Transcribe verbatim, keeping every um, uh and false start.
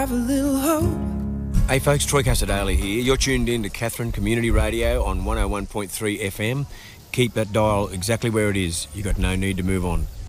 Have a little hope. Hey folks, Troy Casadale here. You're tuned in to Katherine Community Radio on one oh one point three F M. Keep that dial exactly where it is. You've got no need to move on.